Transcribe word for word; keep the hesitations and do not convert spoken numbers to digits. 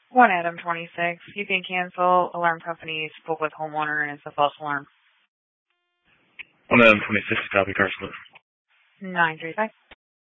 One Adam twenty-six. You can cancel. Alarm company spoke with homeowner and it's a false alarm. One Adam twenty-six. Copy, car salute. nine three five.